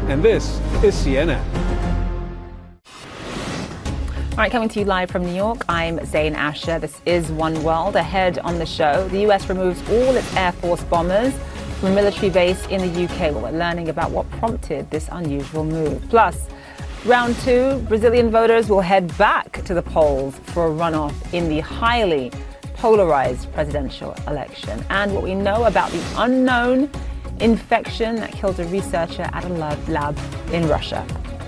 and this is CNN. All right, coming to you live from New York, I'm Zain Asher. This is One World. Ahead on the show, the US removes all its Air Force bombers from a military base in the UK. Well, we're learning about what prompted this unusual move. Plus, round two, Brazilian voters will head back to the polls for a runoff in the highly polarized presidential election. And what we know about the unknown infection that killed a researcher at a lab in Russia.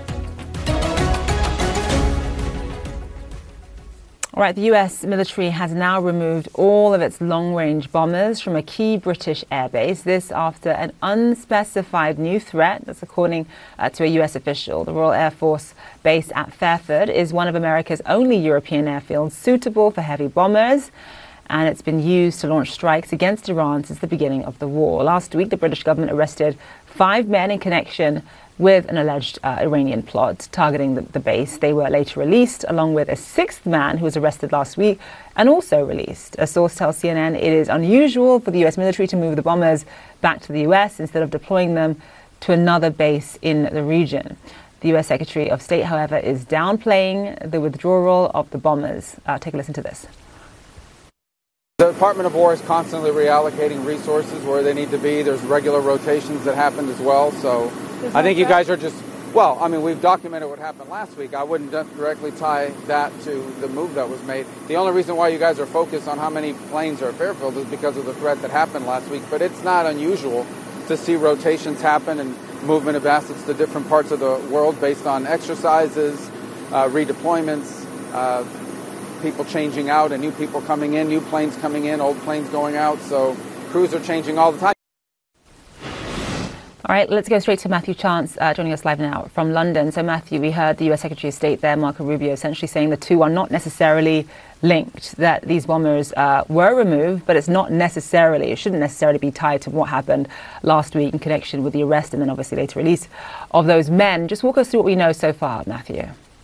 All right, the US military has now removed all of its long-range bombers from a key British airbase. This after an unspecified new threat, that's according to a US official. The Royal Air Force Base at Fairford is one of America's only European airfields suitable for heavy bombers, and it's been used to launch strikes against Iran since the beginning of the war. Last week, the British government arrested 5 men in connection with an alleged Iranian plot targeting the base. They were later released, along with a 6th man who was arrested last week and also released. A source tells CNN it is unusual for the US military to move the bombers back to the US instead of deploying them to another base in the region. The US Secretary of State, however, is downplaying the withdrawal of the bombers. Take a listen to this. The Department of War is constantly reallocating resources where they need to be. There's regular rotations that happen as well. So I think you guys are just, well, I mean, we've documented what happened last week. I wouldn't directly tie that to the move that was made. The only reason why you guys are focused on how many planes are at Fairfield is because of the threat that happened last week. But it's not unusual to see rotations happen and movement of assets to different parts of the world based on exercises, redeployments, people changing out and new people coming in, new planes coming in, old planes going out. So crews are changing all the time. All right, let's go straight to Matthew Chance joining us live now from London. So Matthew, we heard the US Secretary of State there, Marco Rubio, essentially saying the two are not necessarily linked, that these bombers were removed, but it shouldn't necessarily be tied to what happened last week in connection with the arrest and then obviously later release of those men. Just walk us through what we know so far, Matthew.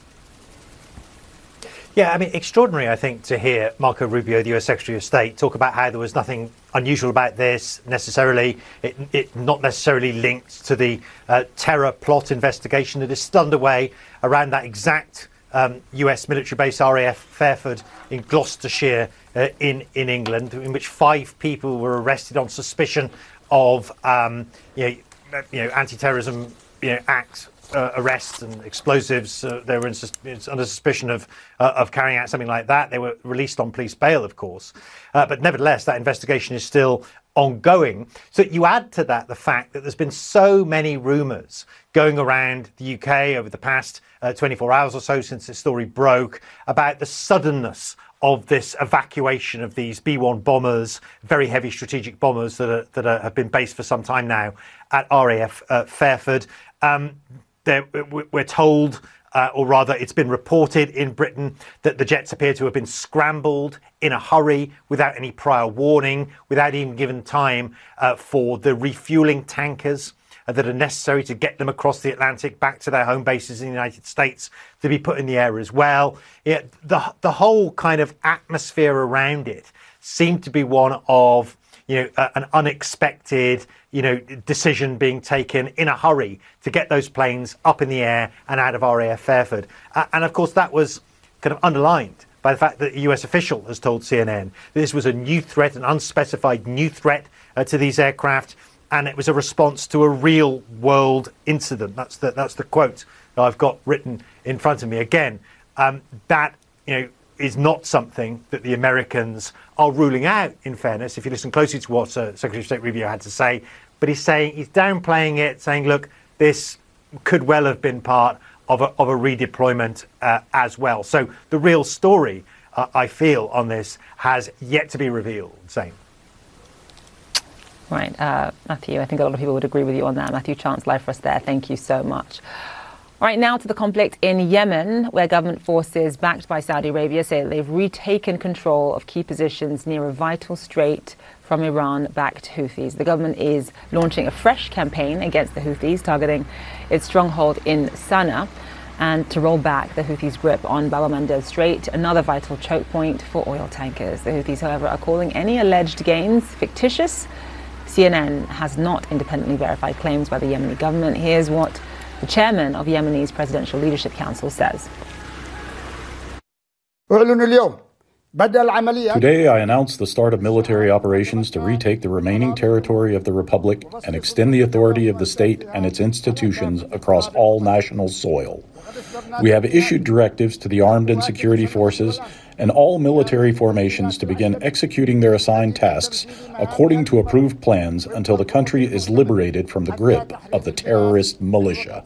Yeah, I mean, extraordinary, I think, to hear Marco Rubio, the US Secretary of State, talk about how there was nothing unusual about this necessarily, it not necessarily linked to the terror plot investigation that is still underway around that exact US military base, RAF Fairford, in Gloucestershire in England, in which 5 people were arrested on suspicion of anti-terrorism acts. Arrests and explosives. They were under suspicion of carrying out something like that. They were released on police bail, of course. But nevertheless, that investigation is still ongoing. So you add to that the fact that there's been so many rumours going around the UK over the past 24 hours or so since this story broke about the suddenness of this evacuation of these B-1 bombers, very heavy strategic bombers that have been based for some time now at RAF Fairford. We're told, or rather it's been reported in Britain, that the jets appear to have been scrambled in a hurry without any prior warning, without even given time for the refueling tankers that are necessary to get them across the Atlantic back to their home bases in the United States to be put in the air as well. The whole kind of atmosphere around it seemed to be one of an unexpected, decision being taken in a hurry to get those planes up in the air and out of RAF Fairford. And of course, that was kind of underlined by the fact that a US official has told CNN that this was a new threat, an unspecified new threat to these aircraft, and it was a response to a real world incident. That's the quote that I've got written in front of me. Again, that, is not something that the Americans are ruling out, in fairness, if you listen closely to what Secretary of State Rubio had to say. But he's downplaying it, saying, look, this could well have been part of a redeployment as well. So the real story, I feel, on this has yet to be revealed. Same. Right, Matthew, I think a lot of people would agree with you on that. Matthew Chance, live for us there. Thank you so much. All right, now to the conflict in Yemen, where government forces backed by Saudi Arabia say they've retaken control of key positions near a vital strait from Iran-backed Houthis. The government is launching a fresh campaign against the Houthis, targeting its stronghold in Sana'a, and to roll back the Houthis' grip on Bab el-Mandeb Strait, another vital choke point for oil tankers. The Houthis, however, are calling any alleged gains fictitious. CNN has not independently verified claims by the Yemeni government. Here's what The chairman of Yemeni's Presidential Leadership Council says. Today, I announced the start of military operations to retake the remaining territory of the Republic and extend the authority of the state and its institutions across all national soil. We have issued directives to the armed and security forces and all military formations to begin executing their assigned tasks according to approved plans until the country is liberated from the grip of the terrorist militia.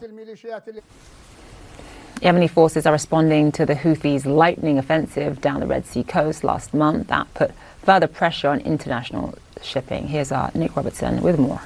Yemeni forces are responding to the Houthis' lightning offensive down the Red Sea coast last month. That put further pressure on international shipping. Here's our Nick Robertson with more.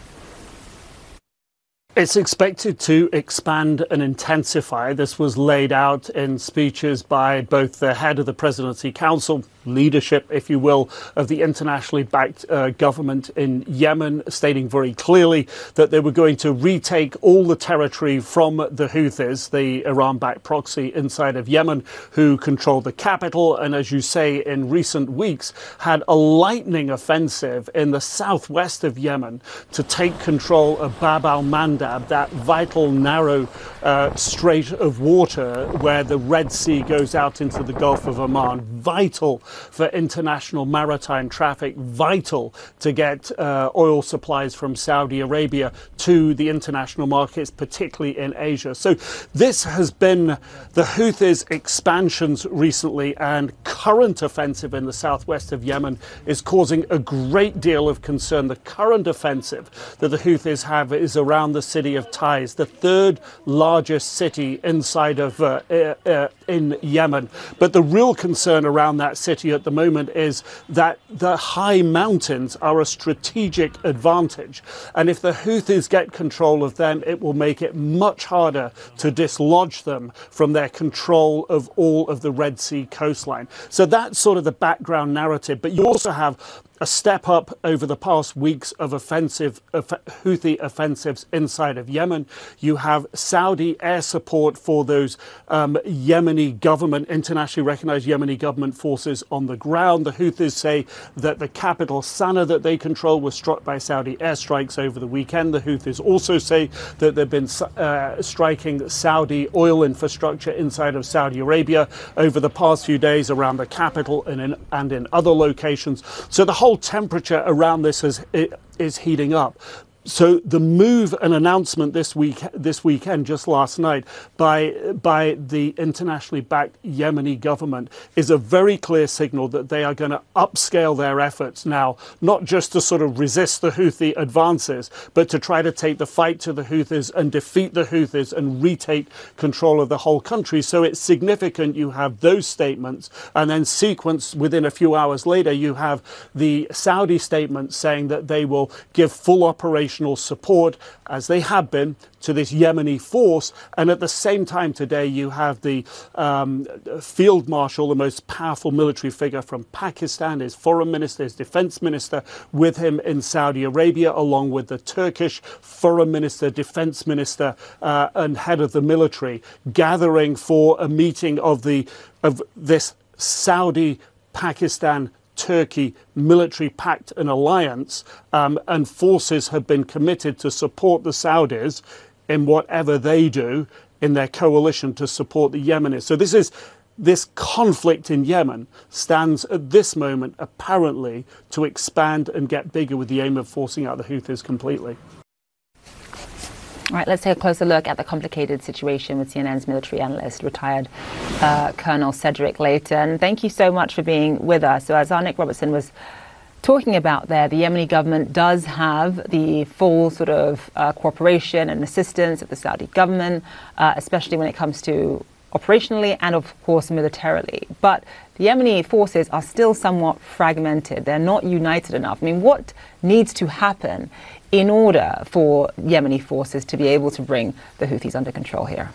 It's expected to expand and intensify. This was laid out in speeches by both the head of the Presidency Council, leadership, if you will, of the internationally backed government in Yemen, stating very clearly that they were going to retake all the territory from the Houthis, the Iran-backed proxy inside of Yemen, who control the capital, and as you say, in recent weeks, had a lightning offensive in the southwest of Yemen to take control of Bab al-Mandab, that vital narrow strait of water where the Red Sea goes out into the Gulf of Oman. Vital for international maritime traffic, vital to get oil supplies from Saudi Arabia to the international markets, particularly in Asia. So this has been the Houthis' expansions recently, and current offensive in the southwest of Yemen is causing a great deal of concern. The current offensive that the Houthis have is around the city of Taiz, the third largest city inside of in Yemen. But the real concern around that city at the moment is that the high mountains are a strategic advantage. And if the Houthis get control of them, it will make it much harder to dislodge them from their control of all of the Red Sea coastline. So that's sort of the background narrative. But you also have a step up over the past weeks of Houthi offensives inside of Yemen. You have Saudi air support for those Yemeni government, internationally recognized Yemeni government forces on the ground. The Houthis say that the capital Sana'a that they control was struck by Saudi airstrikes over the weekend. The Houthis also say that they've been striking Saudi oil infrastructure inside of Saudi Arabia over the past few days around the capital and in other locations. So the whole temperature around this is heating up. So the move and announcement this weekend, just last night, by the internationally backed Yemeni government is a very clear signal that they are going to upscale their efforts now, not just to sort of resist the Houthi advances, but to try to take the fight to the Houthis and defeat the Houthis and retake control of the whole country. So it's significant you have those statements, and then sequenced within a few hours later, you have the Saudi statement saying that they will give full operational support, as they have been, to this Yemeni force. And at the same time today, you have the field marshal, the most powerful military figure from Pakistan, his foreign minister, his defense minister, with him in Saudi Arabia, along with the Turkish foreign minister, defense minister, and head of the military, gathering for a meeting of this Saudi-Pakistan Turkey military pact and alliance, and forces have been committed to support the Saudis in whatever they do in their coalition to support the Yemenis. So this conflict in Yemen stands at this moment apparently to expand and get bigger with the aim of forcing out the Houthis completely. All right, let's take a closer look at the complicated situation with CNN's military analyst, retired Colonel Cedric Layton. Thank you so much for being with us. So as our Nick Robertson was talking about there, the Yemeni government does have the full sort of cooperation and assistance of the Saudi government, especially when it comes to operationally and, of course, militarily. But the Yemeni forces are still somewhat fragmented. They're not united enough. I mean, what needs to happen in order for Yemeni forces to be able to bring the Houthis under control here?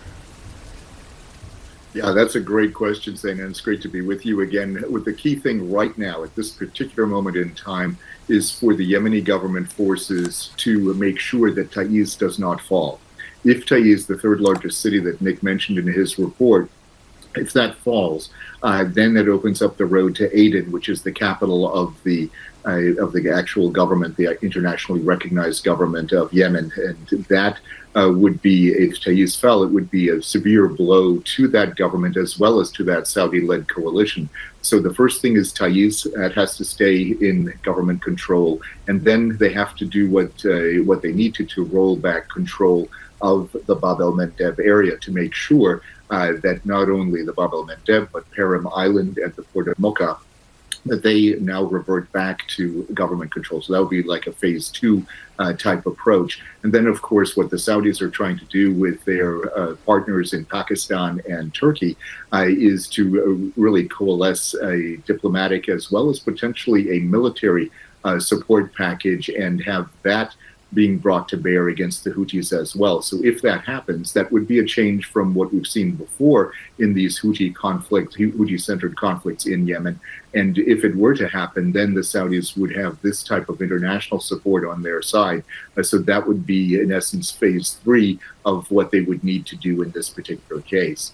Yeah, that's a great question, Zaina, and it's great to be with you again. With the key thing right now, at this particular moment in time, is for the Yemeni government forces to make sure that Taiz does not fall. If Taiz, the third largest city that Nick mentioned in his report, if that falls, then that opens up the road to Aden, which is the capital of the the actual government, the internationally recognized government of Yemen. And that would be, if Taiz fell, it would be a severe blow to that government as well as to that Saudi-led coalition. So the first thing is Taiz has to stay in government control, and then they have to do what they need to roll back control of the Bab el-Mandeb area to make sure that not only the Bab el-Mandeb, but Perim Island and the port of Mocha, that they now revert back to government control. So that would be like a phase 2 type approach. And then, of course, what the Saudis are trying to do with their partners in Pakistan and Turkey is to really coalesce a diplomatic as well as potentially a military support package and have that being brought to bear against the Houthis as well. So if that happens, that would be a change from what we've seen before in these Houthi-centered conflicts in Yemen. And if it were to happen, then the Saudis would have this type of international support on their side. So that would be, in essence, phase 3 of what they would need to do in this particular case.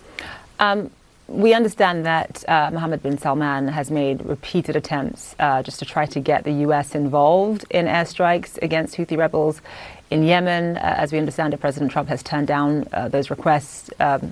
We understand that Mohammed bin Salman has made repeated attempts just to try to get the U.S. involved in airstrikes against Houthi rebels in Yemen. As we understand it, President Trump has turned down those requests